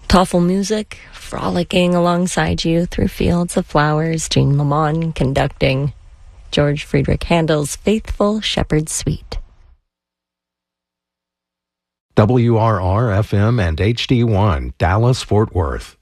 Tafelmusik, frolicking alongside you through fields of flowers, Jean Lamont conducting George Friedrich Handel's Faithful Shepherd's Suite. WRR-FM and HD1, Dallas, Fort Worth.